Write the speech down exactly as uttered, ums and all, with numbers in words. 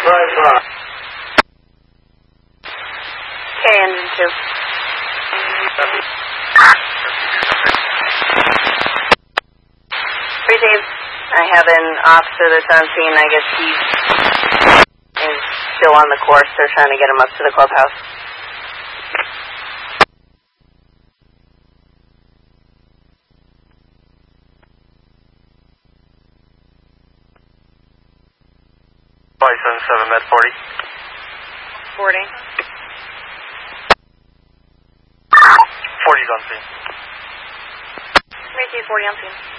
Bye-bye. Okay, engine two. Receive. I have an officer that's on scene. I guess he is still on the course. They're trying to get him up to the clubhouse. five seven seven, Med forty. forty. forty's on scene. Receive forty on scene.